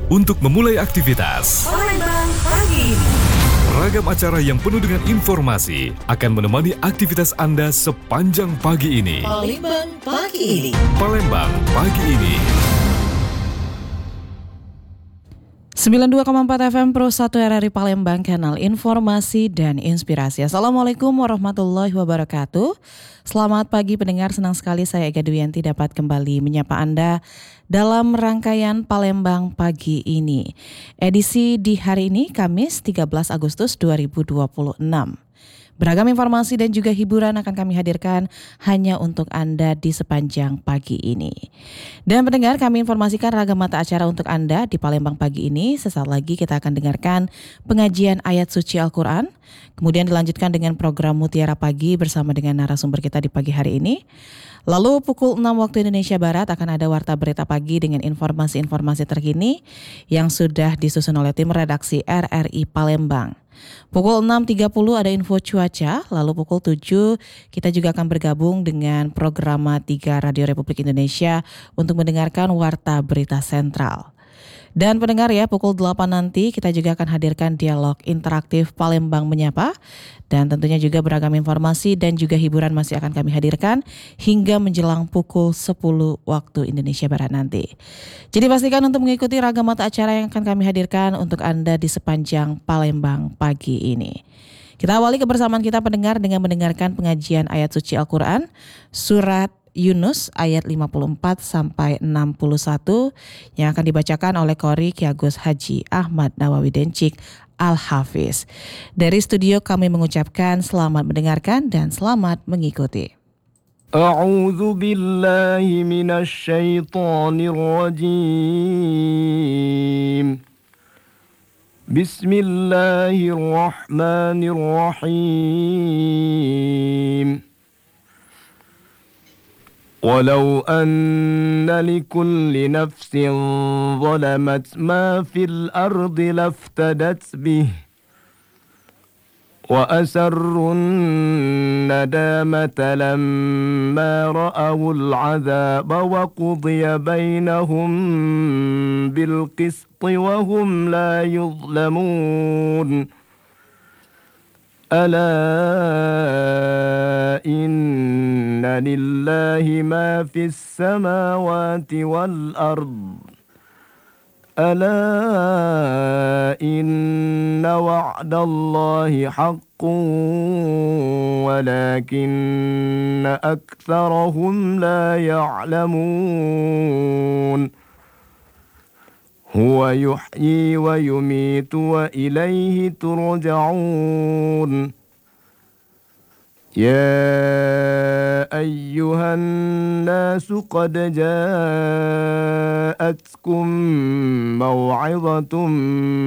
untuk memulai aktivitas. Palembang pagi ini. Ragam acara yang penuh dengan informasi akan menemani aktivitas Anda sepanjang pagi ini. Palembang pagi ini. Palembang pagi ini. 92,4 FM Pro 1 RRI Palembang, kanal informasi dan inspirasi. Assalamualaikum warahmatullahi wabarakatuh. Selamat pagi pendengar, senang sekali saya Ega Duyanti dapat kembali menyapa Anda dalam rangkaian Palembang pagi ini. Edisi di hari ini Kamis 13 Agustus 2026. Beragam informasi dan juga hiburan akan kami hadirkan hanya untuk Anda di sepanjang pagi ini. Dan pendengar, kami informasikan ragam mata acara untuk Anda di Palembang pagi ini. Sesaat lagi kita akan dengarkan pengajian ayat suci Al-Quran. Kemudian dilanjutkan dengan program Mutiara Pagi bersama dengan narasumber kita di pagi hari ini. Lalu pukul 6 waktu Indonesia Barat akan ada Warta Berita Pagi dengan informasi-informasi terkini yang sudah disusun oleh tim redaksi RRI Palembang. Pukul 6.30 ada info cuaca, lalu pukul 7 kita juga akan bergabung dengan Programa 3 Radio Republik Indonesia untuk mendengarkan Warta Berita Sentral. Dan pendengar ya, pukul 8 nanti kita juga akan hadirkan dialog interaktif Palembang Menyapa. Dan tentunya juga beragam informasi dan juga hiburan masih akan kami hadirkan hingga menjelang pukul 10 waktu Indonesia Barat nanti. Jadi pastikan untuk mengikuti ragam mata acara yang akan kami hadirkan untuk Anda di sepanjang Palembang pagi ini. Kita awali kebersamaan kita pendengar dengan mendengarkan pengajian ayat suci Al-Quran, surat Yunus ayat 54 sampai 61 yang akan dibacakan oleh Qori Ki Agus Haji Ahmad Nawawi Dencik Al-Hafiz. Dari studio kami mengucapkan selamat mendengarkan dan selamat mengikuti. A'udzu billahi minasy syaithanir rajim. Bismillahirrahmanirrahim. ولو أن لكل نفس ظلمت ما في الأرض لافتدت به وأسروا الندامة لما رأوا العذاب وقضي بينهم بالقسط وهم لا يظلمون ألا إن لله ما في السماوات والأرض ألا إن وعد الله حق ولكن أكثرهم لا يعلمون هو يحيي ويميت وإليه ترجعون يا أيها الناس قد جاءتكم موعظة